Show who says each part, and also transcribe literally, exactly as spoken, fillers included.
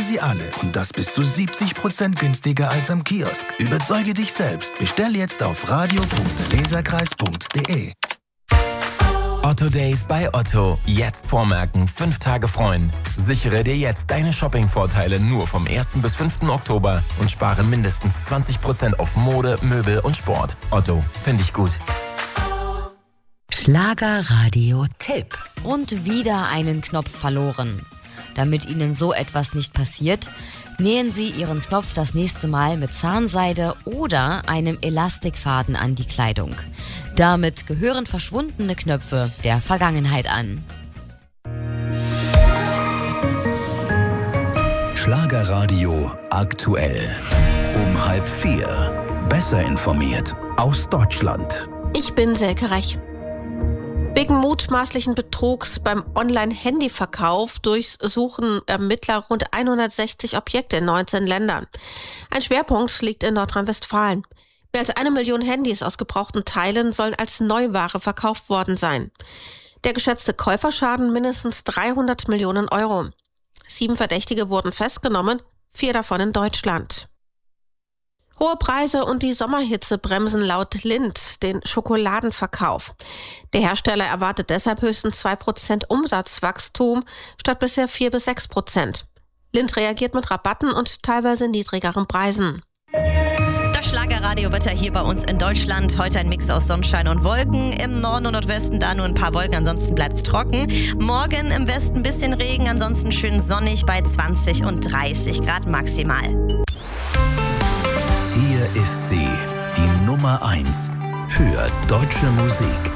Speaker 1: sie alle und das bis zu siebzig Prozent günstiger als am Kiosk. Überzeuge dich selbst. Bestell jetzt auf radio punkt leserkreis punkt de.
Speaker 2: Otto Days bei Otto. Jetzt vormerken, fünf Tage freuen. Sichere dir jetzt deine Shopping-Vorteile nur vom ersten bis fünften Oktober und spare mindestens zwanzig Prozent auf Mode, Möbel und Sport. Otto, finde ich gut.
Speaker 3: Schlagerradio-Tipp.
Speaker 4: Und wieder einen Knopf verloren. Damit Ihnen so etwas nicht passiert, nähen Sie Ihren Knopf das nächste Mal mit Zahnseide oder einem Elastikfaden an die Kleidung. Damit gehören verschwundene Knöpfe der Vergangenheit an.
Speaker 5: Schlagerradio aktuell. Um halb vier. Besser informiert aus Deutschland.
Speaker 6: Ich bin Selke Rech. Wegen mutmaßlichen Betrugs beim Online-Handyverkauf durchsuchen Ermittler rund hundertsechzig Objekte in neunzehn Ländern. Ein Schwerpunkt liegt in Nordrhein-Westfalen. Mehr als eine Million Handys aus gebrauchten Teilen sollen als Neuware verkauft worden sein. Der geschätzte Käuferschaden mindestens dreihundert Millionen Euro. Sieben Verdächtige wurden festgenommen, vier davon in Deutschland. Hohe Preise und die Sommerhitze bremsen laut Lindt den Schokoladenverkauf. Der Hersteller erwartet deshalb höchstens zwei Prozent Umsatzwachstum statt bisher vier bis sechs Prozent. Lindt reagiert mit Rabatten und teilweise niedrigeren Preisen.
Speaker 7: Das Schlagerradiowetter hier bei uns in Deutschland. Heute ein Mix aus Sonnenschein und Wolken. Im Norden und Nordwesten da nur ein paar Wolken, ansonsten bleibt es trocken. Morgen im Westen ein bisschen Regen, ansonsten schön sonnig bei zwanzig und dreißig Grad maximal.
Speaker 5: Hier ist sie, die Nummer eins für deutsche Musik.